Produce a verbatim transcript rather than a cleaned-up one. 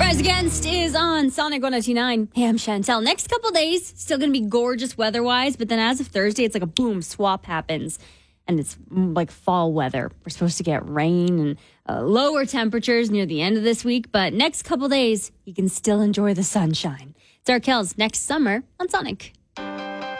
Rise Against is on Sonic one oh two point nine. Hey, I'm Chantel. Next couple days, still going to be gorgeous weather-wise, but then as of Thursday, it's like a boom, swap happens. And it's like fall weather. We're supposed to get rain and uh, lower temperatures near the end of this week, but next couple days, you can still enjoy the sunshine. It's Arkells next summer on Sonic.